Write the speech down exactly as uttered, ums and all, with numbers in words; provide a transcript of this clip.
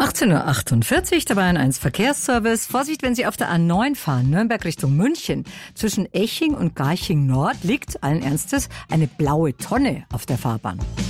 achtzehn Uhr achtundvierzig, dabei ein eins Verkehrsservice. Vorsicht, wenn Sie auf der A neun fahren, Nürnberg Richtung München. Zwischen Eching und Garching Nord liegt allen Ernstes eine blaue Tonne auf der Fahrbahn.